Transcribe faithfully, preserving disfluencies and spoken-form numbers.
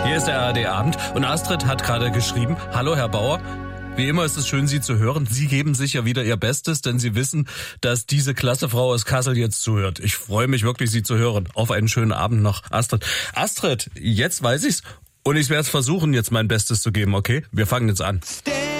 Hier ist der A R D-Abend und Astrid hat gerade geschrieben, hallo Herr Bauer, wie immer ist es schön, Sie zu hören. Sie geben sich ja wieder Ihr Bestes, denn Sie wissen, dass diese klasse Frau aus Kassel jetzt zuhört. Ich freue mich wirklich, Sie zu hören. Auf einen schönen Abend noch, Astrid. Astrid, jetzt weiß ich's und ich werde versuchen, jetzt mein Bestes zu geben, okay? Wir fangen jetzt an.